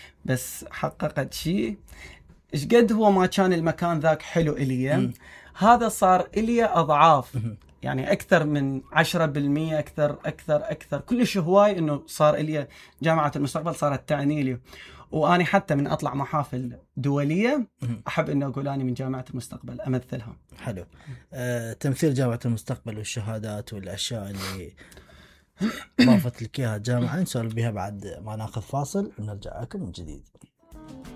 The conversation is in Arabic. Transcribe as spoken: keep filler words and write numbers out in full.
بس حققت شيء. إيش قد هو ما كان المكان ذاك حلو إلي، هذا صار إلي أضعاف، يعني أكثر من عشرة بالمية، أكثر أكثر أكثر كلش هواي، إنه صار إلي جامعة المستقبل صارت تعني لي. وأنا حتى من أطلع محافل دولية أحب إنه أقول أنا من جامعة المستقبل أمثلها. حلو. آه، تمثيل جامعة المستقبل والشهادات والأشياء اللي ضافت لك إياها الجامعة نسولف بها بعد ما ناخذ فاصل ونرجع لكم من جديد.